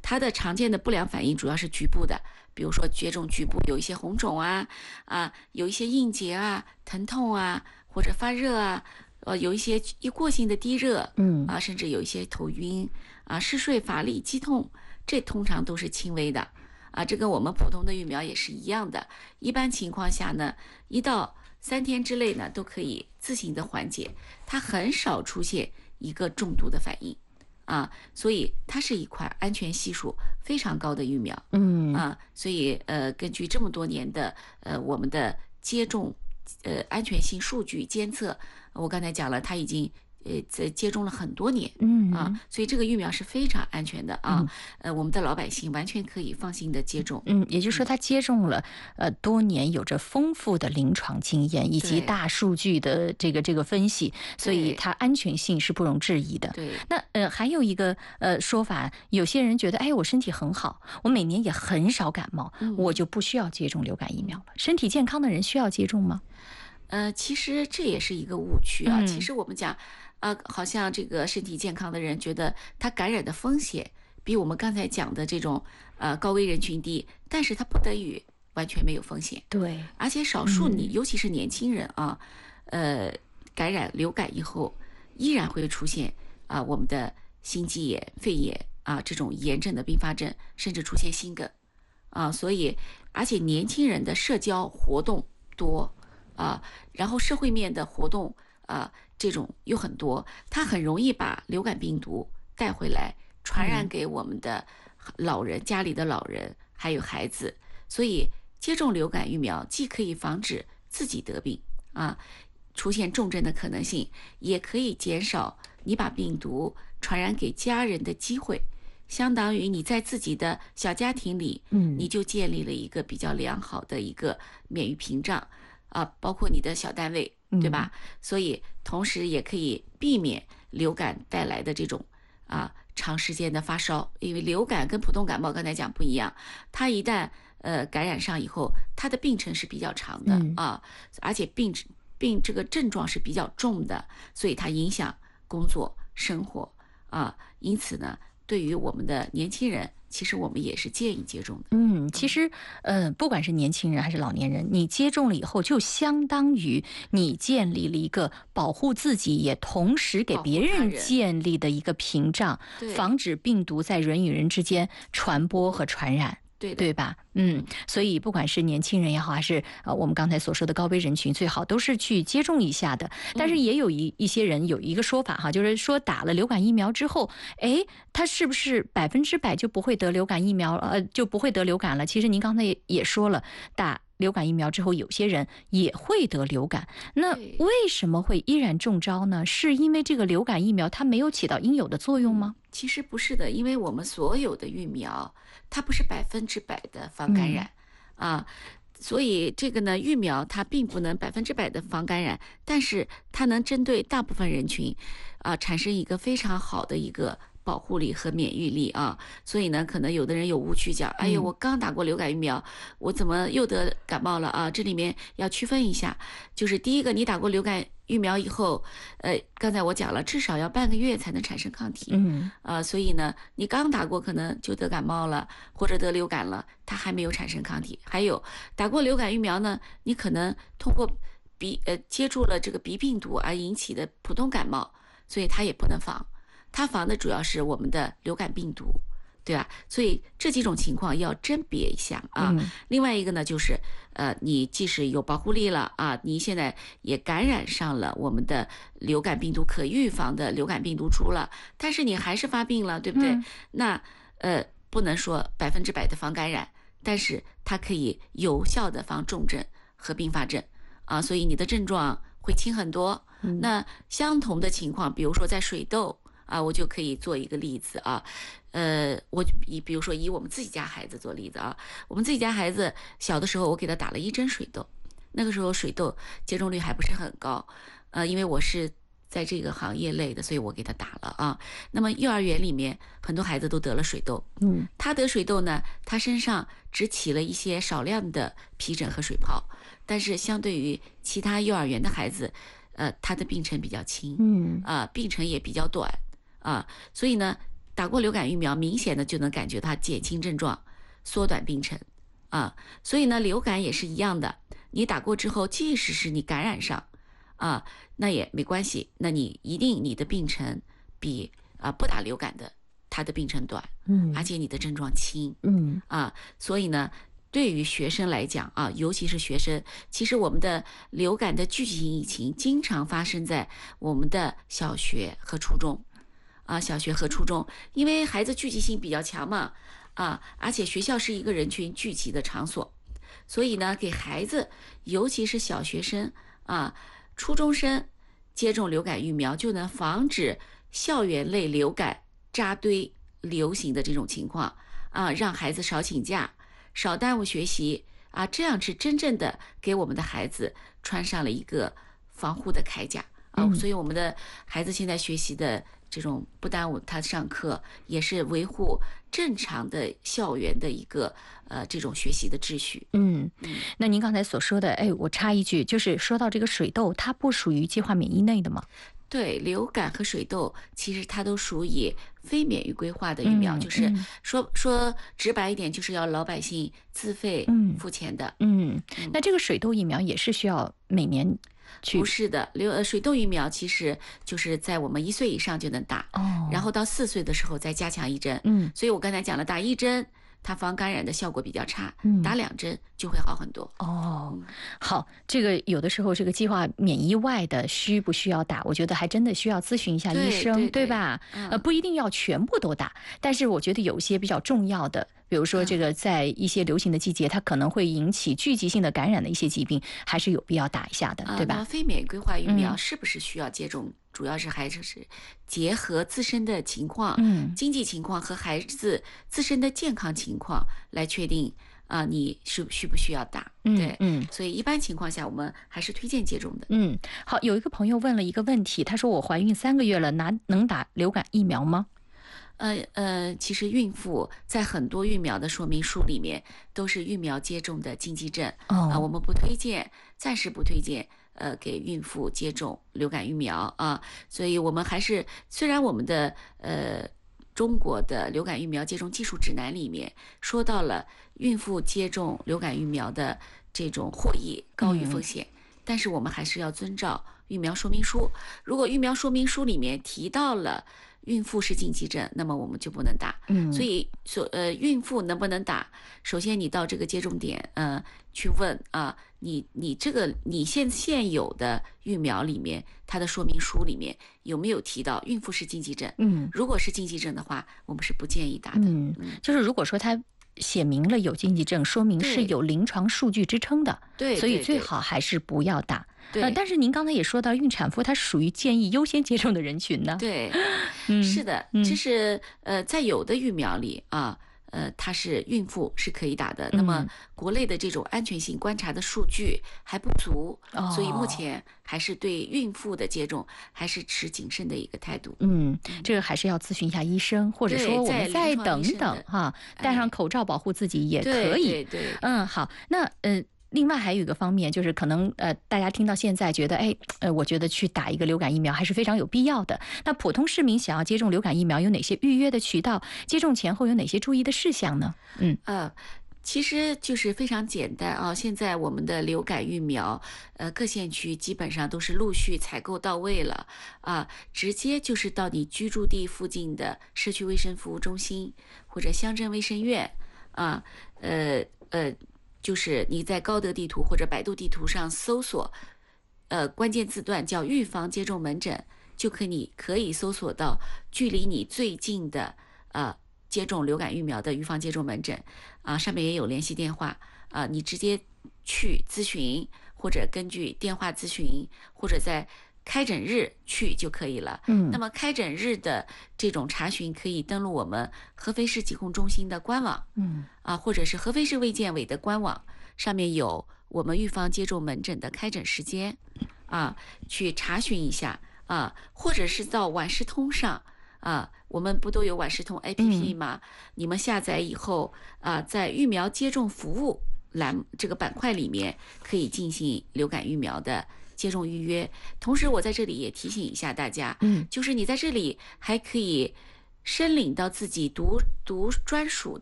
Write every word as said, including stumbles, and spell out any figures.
它的常见的不良反应主要是局部的，比如说接种局部有一些红肿啊啊，有一些硬结啊、疼痛啊，或者发热啊，呃，有一些一过性的低热， 嗯啊，甚至有一些头晕啊、嗜睡、乏力、肌痛，这通常都是轻微的啊。这跟我们普通的疫苗也是一样的。一般情况下呢，一到三天之内呢，都可以自行的缓解，它很少出现一个重度的反应。啊，所以它是一款安全系数非常高的疫苗， 嗯啊，所以呃，根据这么多年的呃我们的接种呃安全性数据监测，我刚才讲了，它已经呃在接种了很多年， 嗯啊，所以这个疫苗是非常安全的啊， 嗯呃，我们的老百姓完全可以放心的接种。 嗯，也就是说，他接种了呃多年，有着丰富的临床经验以及对大数据的这个这个分析，所以对它安全性是不容置疑的。 对， 那呃还有一个呃说法，有些人觉得，哎，我身体很好，我每年也很少感冒， 嗯我就不需要接种流感疫苗了。身体健康的人需要接种吗？ 呃，其实这也是一个误区啊。 嗯其实我们讲，呃，好像这个身体健康的人觉得他感染的风险比我们刚才讲的这种呃高危人群低，但是它不等于完全没有风险。 对， 而且少数你， 嗯尤其是年轻人啊，呃，感染流感以后，依然会出现啊、我们的心肌炎、肺炎啊这种炎症的并发症，甚至出现心梗啊。所以，而且年轻人的社交活动多啊，然后社会面的活动啊，这种又很多，它很容易把流感病毒带回来，传染给我们的老人、家里的老人还有孩子。所以接种流感疫苗既可以防止自己得病啊，出现重症的可能性，也可以减少你把病毒传染给家人的机会，相当于你在自己的小家庭里， 嗯你就建立了一个比较良好的一个免疫屏障啊，包括你的小单位，对吧？所以同时也可以避免流感带来的这种啊长时间的发烧，因为流感跟普通感冒刚才讲不一样，它一旦呃感染上以后，它的病程是比较长的、 嗯啊，而且病病这个症状是比较重的，所以它影响工作生活啊，因此呢，对于我们的年轻人，其实我们也是建议接种的。 嗯，其实，呃，不管是年轻人还是老年人，你接种了以后，就相当于你建立了一个保护自己，也同时给别人建立的一个屏障，防止病毒在人与人之间传播和传染。 对对吧？嗯，所以不管是年轻人也好，还是呃我们刚才所说的高危人群，最好都是去接种一下的。但是也有一一些人有一个说法哈，就是说打了流感疫苗之后，哎，他是不是百分之百就不会得流感疫苗呃就不会得流感了？其实您刚才也也说了，打流感疫苗之后，有些人也会得流感，那为什么会依然中招呢？是因为这个流感疫苗它没有起到应有的作用吗？ 其实不是的，因为我们所有的疫苗，它不是百分之百的防感染、嗯、啊，所以这个呢，疫苗它并不能百分之百的防感染，但是它能针对大部分人群啊，产生一个非常好的一个保护力和免疫力啊，所以呢，可能有的人有误区讲，哎呦，我刚打过流感疫苗，我怎么又得感冒了啊？这里面要区分一下，就是第一个，你打过流感疫苗以后，呃，刚才我讲了，至少要半个月才能产生抗体， 嗯， 啊、呃，所以呢，你刚打过可能就得感冒了，或者得流感了，它还没有产生抗体。还有打过流感疫苗呢，你可能通过鼻呃接触了这个鼻病毒而引起的普通感冒，所以它也不能防。它防的主要是我们的流感病毒，对吧？所以这几种情况要甄别一下啊。 嗯、 另外一个呢，就是呃，你即使有保护力了啊，你现在也感染上了我们的流感病毒可预防的流感病毒株了，但是你还是发病了，对不对？嗯、那呃，不能说百分之百的防感染，但是它可以有效的防重症和并发症啊，所以你的症状会轻很多。嗯、那相同的情况，比如说在水痘。啊，我就可以做一个例子啊，呃，我以比如说以我们自己家孩子做例子啊，我们自己家孩子小的时候，我给他打了一针水痘，那个时候水痘接种率还不是很高，呃，因为我是在这个行业内的，所以我给他打了啊。那么幼儿园里面很多孩子都得了水痘， 嗯， 他得水痘呢，他身上只起了一些少量的皮疹和水泡，但是相对于其他幼儿园的孩子，呃，他的病程比较轻， 嗯， 啊、呃，病程也比较短。啊，所以呢， 打过流感疫苗，明显的就能感觉它减轻症状，缩短病程啊。所以呢，流感也是一样的，你打过之后，即使是你感染上啊，那也没关系，那你一定你的病程比啊不打流感的它的病程短， 嗯， 而且你的症状轻， 嗯啊，所以呢。对于学生来讲啊，尤其是学生，其实我们的流感的聚集性疫情经常发生在我们的小学和初中，啊，小学和初中，因为孩子聚集性比较强嘛，啊，而且学校是一个人群聚集的场所，所以呢，给孩子，尤其是小学生啊、初中生接种流感疫苗，就能防止校园类流感扎堆流行的这种情况啊，让孩子少请假。少耽误学习啊，这样是真正的给我们的孩子穿上了一个防护的铠甲啊。 嗯、 所以我们的孩子现在学习的这种不耽误他上课，也是维护正常的校园的一个呃这种学习的秩序。 嗯，那您刚才所说的，哎，我插一句，就是说到这个水痘，它不属于计划免疫内的吗？ 对，流感和水痘其实它都属于非免疫规划的疫苗， 嗯、 就是嗯说说直白一点，就是要老百姓自费付钱的。 嗯，嗯那这个水痘疫苗也是需要每年去？ 不是的，流呃水痘疫苗其实就是在我们一岁以上就能打， 哦， 然后到四岁的时候再加强一针。 嗯， 所以我刚才讲了，打一针它防感染的效果比较差， 嗯打两针就会好很多。 哦，好，这个有的时候这个计划免疫外的需不需要打，我觉得还真的需要咨询一下医生， 对对对吧？ 嗯呃，不一定要全部都打，但是我觉得有一些比较重要的，比如说这个在一些流行的季节，它可能会引起聚集性的感染的一些疾病，还是有必要打一下的， 啊， 对吧？ 那么非免疫规划疫苗嗯是不是需要接种？主要是还是是结合自身的情况、 嗯经济情况和孩子自身的健康情况来确定啊，你需需不需要打？ 嗯对， 嗯所以一般情况下我们还是推荐接种的。 嗯，好，有一个朋友问了一个问题，他说我怀孕三个月了，拿能打流感疫苗吗？ 呃呃，其实孕妇在很多疫苗的说明书里面都是疫苗接种的禁忌症啊、 哦我们不推荐，暂时不推荐。呃，给孕妇接种流感疫苗啊，所以我们还是虽然我们的呃中国的流感疫苗接种技术指南里面说到了孕妇接种流感疫苗的这种获益高于风险，嗯、但是我们还是要遵照疫苗说明书。如果疫苗说明书里面提到了孕妇是禁忌症，那么我们就不能打。 嗯， 所以所呃，孕妇能不能打？首先你到这个接种点，呃，去问啊，你你这个你现现有的疫苗里面，它的说明书里面有没有提到孕妇是禁忌症？ 嗯， 如果是禁忌症的话，我们是不建议打的。 嗯，就是如果说它写明了有禁忌症，说明是有临床数据支撑的， 对， 所以最好还是不要打。 对， 呃，但是您刚才也说到，孕产妇她属于建议优先接种的人群呢。 对， 嗯、 是的， 嗯、 这是呃，在有的疫苗里啊。呃，它是孕妇是可以打的，那么国内的这种安全性观察的数据还不足， 哦、 所以目前还是对孕妇的接种还是持谨慎的一个态度。 嗯，这个还是要咨询一下医生，或者说我们再等等哈，戴上口罩保护自己也可以。 对对对， 嗯，好，那呃。另外还有一个方面，就是可能呃，大家听到现在觉得，哎，呃，我觉得去打一个流感疫苗还是非常有必要的。那普通市民想要接种流感疫苗，有哪些预约的渠道？接种前后有哪些注意的事项呢？嗯， 呃，其实就是非常简单啊。现在我们的流感疫苗，呃，各县区基本上都是陆续采购到位了啊，直接就是到你居住地附近的社区卫生服务中心或者乡镇卫生院啊，呃呃。就是你在高德地图或者百度地图上搜索，呃，关键字段叫预防接种门诊，就可以可以搜索到距离你最近的呃接种流感疫苗的预防接种门诊啊，上面也有联系电话啊，你直接去咨询，或者根据电话咨询，或者在开诊日去就可以了。 嗯， 那么开诊日的这种查询可以登录我们合肥市疾控中心的官网， 嗯啊，或者是合肥市卫健委的官网，上面有我们预防接种门诊的开诊时间，啊，去查询一下啊，或者是到万事通上啊，我们不都有万事通 A P P 吗？嗯、你们下载以后啊，在疫苗接种服务栏这个板块里面可以进行流感疫苗的接种预约。同时我在这里也提醒一下大家， 嗯， 就是你在这里还可以申领到自己独独专属